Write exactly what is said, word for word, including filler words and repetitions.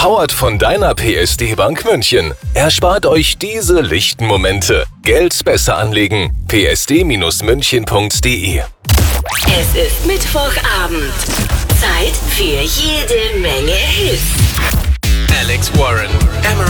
Powered von deiner P S D Bank München. Erspart euch diese lichten Momente. Geld besser anlegen. p s d Bindestrich münchen punkt d e. Es ist Mittwochabend. Zeit für jede Menge Hits. Alex Warren, Emma